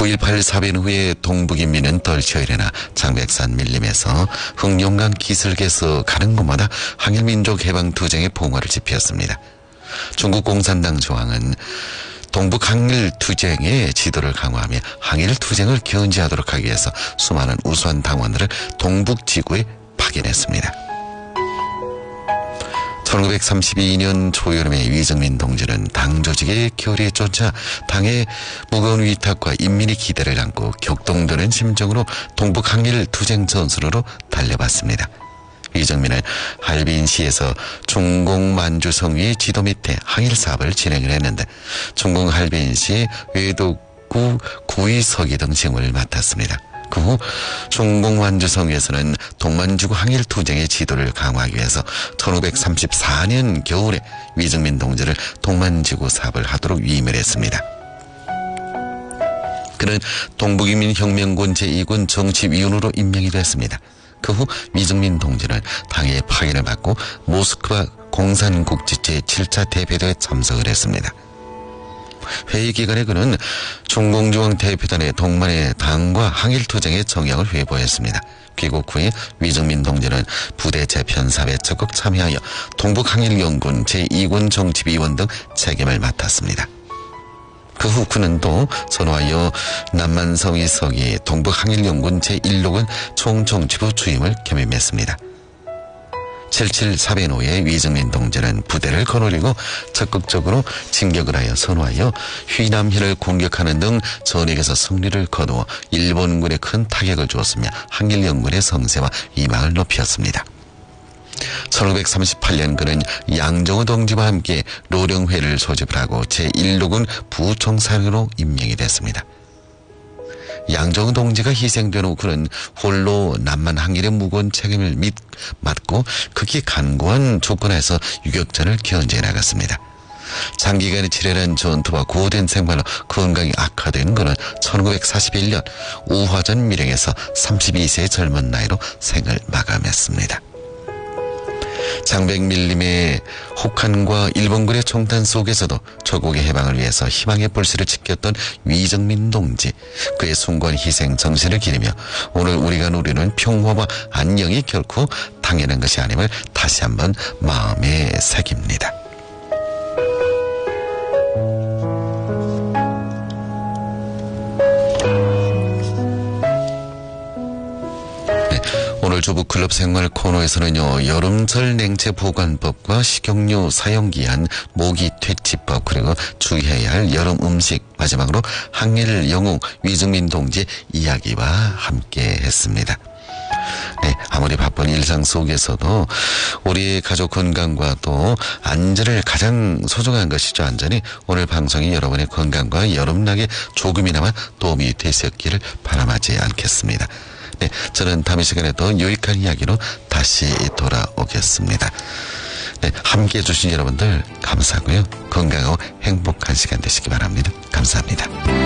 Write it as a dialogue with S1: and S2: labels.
S1: 9.18 사변 후에 동북인민은 떨쳐 일어나 장백산 밀림에서 흑룡강 기슭에서 가는 곳마다 항일민족 해방투쟁의 봉화를 지폈습니다. 중국 공산당 저항은 동북 항일투쟁의 지도를 강화하며 항일투쟁을 견제하도록 하기 위해서 수많은 우수한 당원들을 동북지구에 파견했습니다. 1932년 초여름에 위정민 동지는 당 조직의 결의에 쫓아 당의 무거운 위탁과 인민의 기대를 안고 격동되는 심정으로 동북 항일 투쟁 전선으로 달려봤습니다. 위정민은 할빈시에서 중공 만주성위의 지도 밑에 항일 사업을 진행을 했는데 중공 할빈시 외도구 구의서기 등 직무를 맡았습니다. 그 후 중공 만주성에서는 동만주구 항일투쟁의 지도를 강화하기 위해서 1534년 겨울에 위정민 동지를 동만지구 사업을 하도록 위임을 했습니다. 그는 동북인민혁명군 제2군 정치위원으로 임명이 됐습니다. 그 후 위정민 동지는 당의 파견을 받고 모스크바 공산국지 제7차 대회도에 참석을 했습니다. 회의 기간에 그는 중공중앙 대표단의 동만의 당과 항일투쟁의 정향을 회보했습니다. 귀국 후에 위정민 동지는 부대 재편 사업에 적극 참여하여 동북항일연군 제2군 정치위원 등 책임을 맡았습니다. 그 후 그는 또 선호하여 남만성의 서기 동북항일연군 제1로군 총정치부 주임을 겸임했습니다. 7.7 사변 후에 위정민 동지는 부대를 거느리고 적극적으로 진격을 하여 선호하여 휘남현을 공격하는 등 전역에서 승리를 거두어 일본군에 큰 타격을 주었으며 항일연군의 성세와 위망을 높였습니다. 1938년 그는 양정호 동지와 함께 로령회를 소집을 하고 제1로군 부총사령으로 임명이 됐습니다. 양정호 동지가 희생된 후 그는 홀로 남만 항일의 무거운 책임을 맡고 극히 간고한 조건에서 유격전을 견제해 나갔습니다. 장기간의 치열한 전투와 고된 생활로 건강이 악화된 그는 1941년 우화전 밀행에서 32세의 젊은 나이로 생을 마감했습니다. 장백밀림의 혹한과 일본군의 총탄 속에서도 조국의 해방을 위해서 희망의 불씨를 지켰던 위정민 동지, 그의 숭고한 희생 정신을 기리며 오늘 우리가 누리는 평화와 안녕이 결코 당연한 것이 아님을 다시 한번 마음에 새깁니다. 오늘 조북클럽 생활 코너에서는요, 여름철 냉채 보관법과 식용유 사용기한 모기 퇴치법, 그리고 주의해야 할 여름 음식, 마지막으로 항일 영웅 위정민 동지 이야기와 함께 했습니다. 네, 아무리 바쁜 일상 속에서도 우리의 가족 건강과 또 안전을 가장 소중한 것이죠. 안전이. 오늘 방송이 여러분의 건강과 여름나기에 조금이나마 도움이 되셨기를 바람하지 않겠습니다. 네, 저는 다음 시간에 더 유익한 이야기로 다시 돌아오겠습니다. 네, 함께 해주신 여러분들 감사하고요. 건강하고 행복한 시간 되시기 바랍니다. 감사합니다.